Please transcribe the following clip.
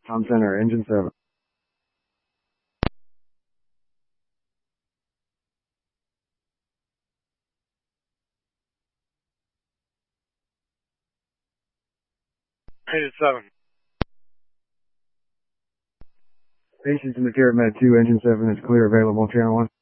Tom Center, engine 7. Engine 7. Patients in the care med 2, engine 7 is clear, available, channel 1.